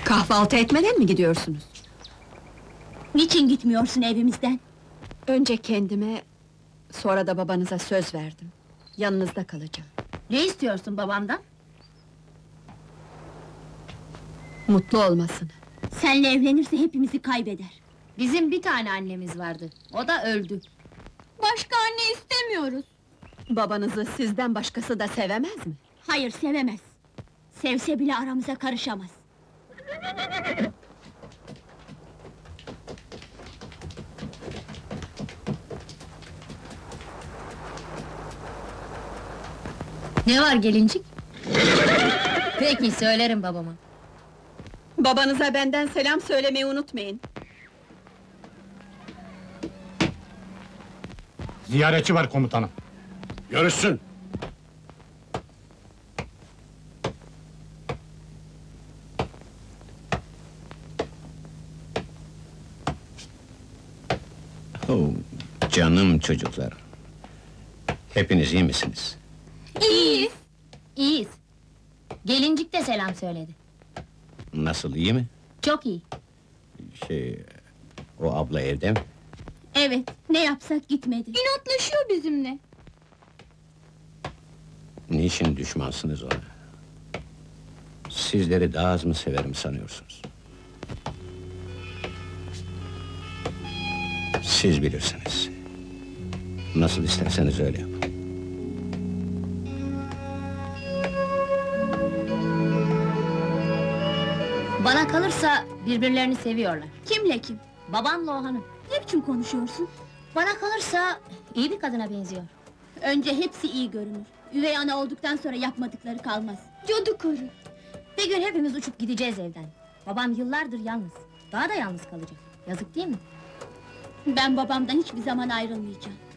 Kahvaltı etmeden mi gidiyorsunuz? Niçin gitmiyorsun evimizden? Önce kendime, sonra da babanıza söz verdim. Yanınızda kalacağım. Ne istiyorsun babamdan? Mutlu olmasını. Senle evlenirse hepimizi kaybeder. Bizim bir tane annemiz vardı, o da öldü. Başka anne istemiyoruz. Babanızı sizden başkası da sevemez mi? Hayır, sevemez. Sevse bile aramıza karışamaz. Ne var gelincik? Peki, söylerim babama. Babanıza benden selam söylemeyi unutmayın. Ziyaretçi var komutanım. Görüşsün. Oh, canım çocuklar. Hepiniz iyi misiniz? İyiyiz. İyiyiz. Gelincik de selam söyledi. Nasıl, iyi mi? Çok iyi. O abla evde mi? Evet, ne yapsak gitmedi. İnatlaşıyor bizimle. Niçin düşmansınız ona? Sizleri daha az mı severim sanıyorsunuz? Siz bilirsiniz. Nasıl isterseniz öyle yapın. Bana kalırsa birbirlerini seviyorlar. Kimle kim? Babamla o hanım. Ne biçim konuşuyorsun? Bana kalırsa iyi bir kadına benziyor. Önce hepsi iyi görünür. Üvey ana olduktan sonra yapmadıkları kalmaz. Cadı karı. Bir gün hepimiz uçup gideceğiz evden. Babam yıllardır yalnız. Daha da yalnız kalacak. Yazık değil mi? Ben babamdan hiçbir zaman ayrılmayacağım.